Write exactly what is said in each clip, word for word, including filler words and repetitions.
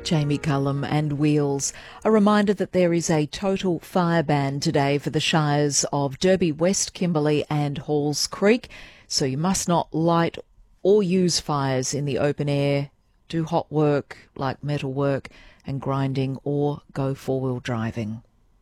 Jamie Cullum and Wheels. A reminder that there is a total fire ban today for the shires of Derby West, Kimberley and Halls Creek, so you must not light or use fires in the open air, do hot work like metal work and grinding, or go four-wheel driving.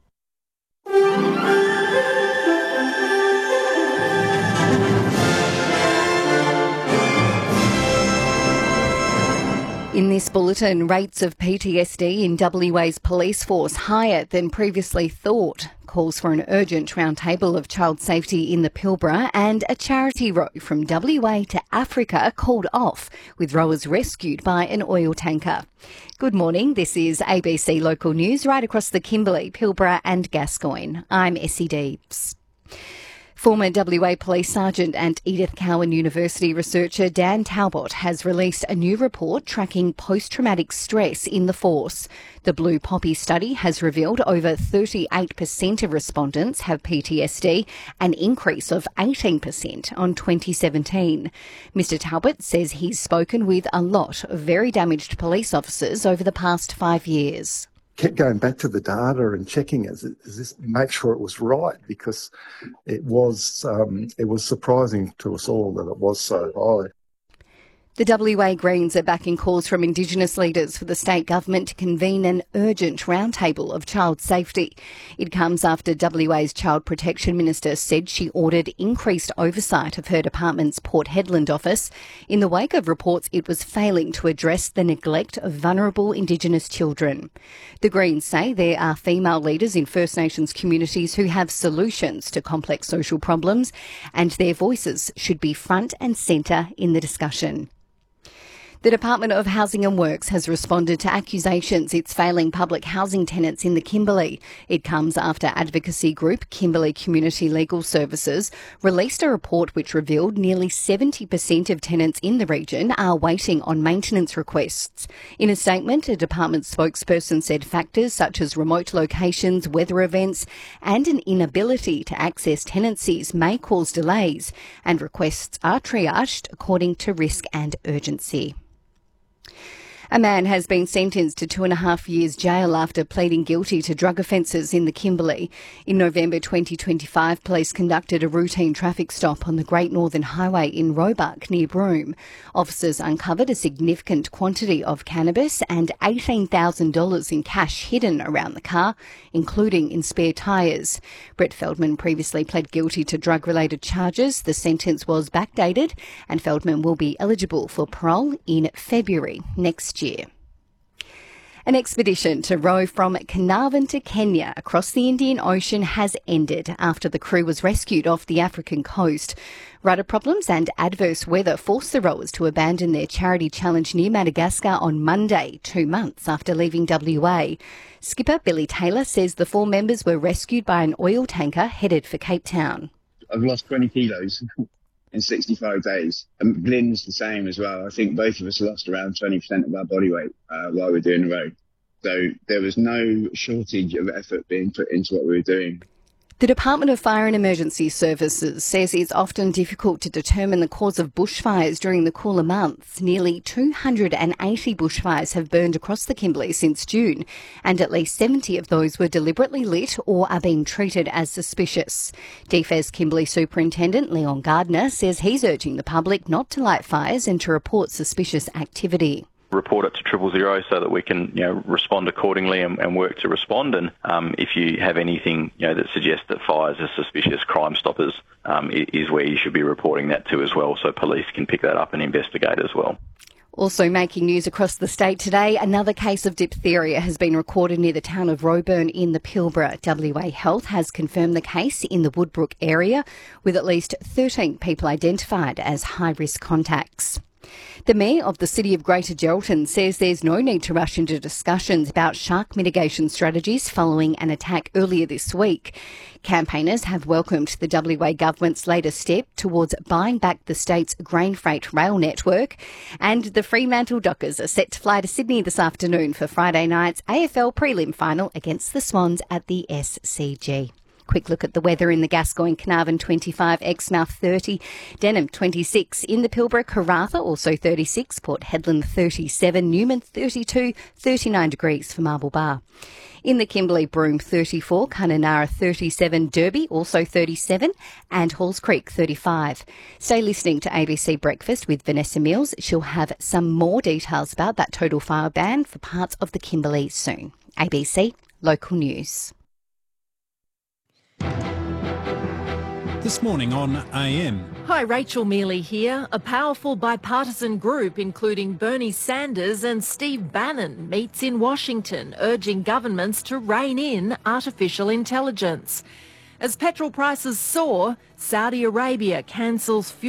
In this bulletin, rates of P T S D in W A's police force higher than previously thought. Calls for an urgent roundtable of child safety in the Pilbara, and a charity row from W A to Africa called off, with rowers rescued by an oil tanker. Good morning, this is A B C Local News right across the Kimberley, Pilbara and Gascoyne. I'm Essie Deeps. Former W A Police Sergeant and Edith Cowan University researcher Dan Talbot has released a new report tracking post-traumatic stress in the force. The Blue Poppy study has revealed over thirty-eight percent of respondents have P T S D, an increase of eighteen percent on twenty seventeen. Mister Talbot says he's spoken with a lot of very damaged police officers over the past five years. Kept going back to the data and checking as it, as this, make sure it was right, because it was um, it was surprising to us all that it was so high. The W A Greens are backing calls from Indigenous leaders for the state government to convene an urgent roundtable of child safety. It comes after W A's Child Protection Minister said she ordered increased oversight of her department's Port Hedland office in the wake of reports it was failing to address the neglect of vulnerable Indigenous children. The Greens say there are female leaders in First Nations communities who have solutions to complex social problems, and their voices should be front and centre in the discussion. The Department of Housing and Works has responded to accusations it's failing public housing tenants in the Kimberley. It comes after advocacy group Kimberley Community Legal Services released a report which revealed nearly seventy percent of tenants in the region are waiting on maintenance requests. In a statement, a department spokesperson said factors such as remote locations, weather events and an inability to access tenancies may cause delays, and requests are triaged according to risk and urgency. A man has been sentenced to two and a half years jail after pleading guilty to drug offences in the Kimberley. In November twenty twenty-five, police conducted a routine traffic stop on the Great Northern Highway in Roebuck near Broome. Officers uncovered a significant quantity of cannabis and eighteen thousand dollars in cash hidden around the car, including in spare tyres. Brett Feldman previously pled guilty to drug-related charges. The sentence was backdated, and Feldman will be eligible for parole in February next year. An expedition to row from Carnarvon to Kenya across the Indian Ocean has ended after the crew was rescued off the African coast. Rudder problems and adverse weather forced the rowers to abandon their charity challenge near Madagascar on Monday, two months after leaving W A. Skipper Billy Taylor says the four members were rescued by an oil tanker headed for Cape Town. I've lost twenty kilos. In sixty-five days. And Glyn's the same as well. I think both of us lost around twenty percent of our body weight uh, while we were doing the road. So there was no shortage of effort being put into what we were doing. The Department of Fire and Emergency Services says it's often difficult to determine the cause of bushfires during the cooler months. Nearly two hundred eighty bushfires have burned across the Kimberley since June, and at least seventy of those were deliberately lit or are being treated as suspicious. D F E S Kimberley Superintendent Leon Gardner says he's urging the public not to light fires and to report suspicious activity. Report it to triple zero so that we can, you know, respond accordingly and, and work to respond. And um, if you have anything, you know, that suggests that fires are suspicious, Crime Stoppers um, is where you should be reporting that to as well, so police can pick that up and investigate as well. Also making news across the state today, another case of diphtheria has been recorded near the town of Roebourne in the Pilbara. W A Health has confirmed the case in the Woodbrook area, with at least thirteen people identified as high-risk contacts. The Mayor of the City of Greater Geraldton says there's no need to rush into discussions about shark mitigation strategies following an attack earlier this week. Campaigners have welcomed the W A government's latest step towards buying back the state's grain freight rail network, and the Fremantle Dockers are set to fly to Sydney this afternoon for Friday night's A F L prelim final against the Swans at the S C G. Quick look at the weather in the Gascoyne, Carnarvon twenty-five, Exmouth thirty, Denham twenty-six, in the Pilbara, Karratha also thirty-six, Port Hedland thirty-seven, Newman thirty-two, thirty-nine degrees for Marble Bar. In the Kimberley, Broome thirty-four, Kununurra thirty-seven, Derby also thirty-seven, and Halls Creek thirty-five. Stay listening to A B C Breakfast with Vanessa Mills. She'll have some more details about that total fire ban for parts of the Kimberley soon. A B C Local News. This morning on A M. Hi, Rachel Mealy here. A powerful bipartisan group, including Bernie Sanders and Steve Bannon, meets in Washington, urging governments to rein in artificial intelligence. As petrol prices soar, Saudi Arabia cancels fuel